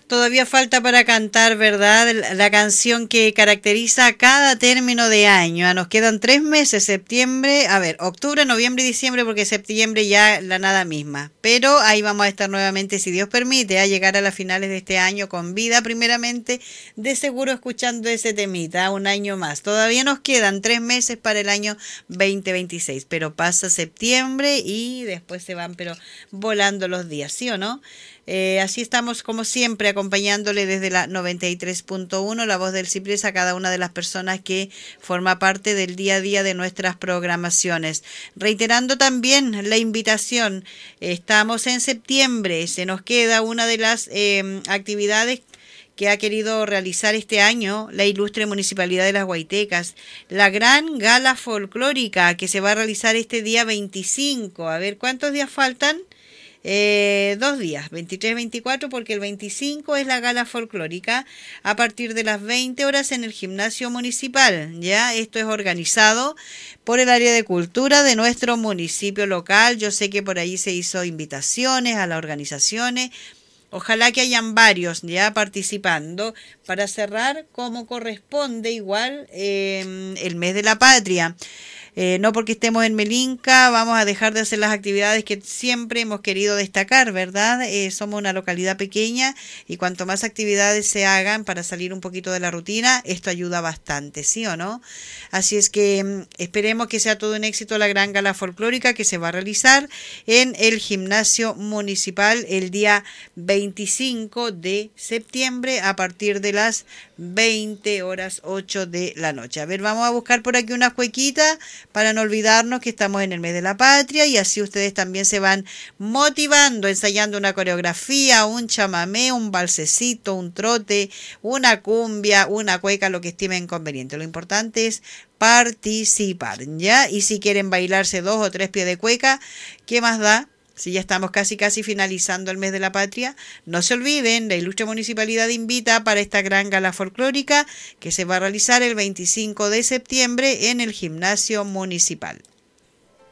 Todavía falta para cantar, ¿verdad? La canción que caracteriza cada término de año. Nos quedan 3 meses, septiembre, a ver, octubre, noviembre y diciembre, porque septiembre ya la nada misma. Pero ahí vamos a estar nuevamente, si Dios permite, a llegar a las finales de este año con vida, primeramente, de seguro escuchando ese temita, un año más. Todavía nos quedan 3 meses para el año 2026, pero pasa septiembre y después se van, pero volando los días, ¿sí o no? Así estamos como siempre acompañándole desde la 93.1, la voz del Ciprés, a cada una de las personas que forma parte del día a día de nuestras programaciones. Reiterando también la invitación, estamos en septiembre, se nos queda una de las actividades que ha querido realizar este año la ilustre Municipalidad de Las Guaitecas, la gran gala folclórica que se va a realizar este día 25. A ver, ¿cuántos días faltan? 2 días, 23, 24, porque el 25 es la gala folclórica a partir de las 20 horas en el gimnasio municipal. Ya esto es organizado por el área de cultura de nuestro municipio local. Yo sé que por ahí se hizo invitaciones a las organizaciones. Ojalá que hayan varios ya participando para cerrar como corresponde igual el mes de la patria. No porque estemos en Melinca vamos a dejar de hacer las actividades que siempre hemos querido destacar, ¿verdad? Somos una localidad pequeña y cuanto más actividades se hagan para salir un poquito de la rutina, esto ayuda bastante, ¿sí o no? Así es que esperemos que sea todo un éxito la gran gala folclórica que se va a realizar en el gimnasio municipal el día 25 de septiembre a partir de las 20 horas 8 de la noche. A ver, vamos a buscar por aquí unas cuequitas para no olvidarnos que estamos en el mes de la patria y así ustedes también se van motivando, ensayando una coreografía, un chamamé, un balsecito, un trote, una cumbia, una cueca, lo que estimen conveniente. Lo importante es participar, ¿ya? Y si quieren bailarse 2 o 3 pies de cueca, ¿qué más da? Si ya estamos casi finalizando el mes de la patria, no se olviden, la ilustre municipalidad invita para esta gran gala folclórica que se va a realizar el 25 de septiembre en el gimnasio municipal.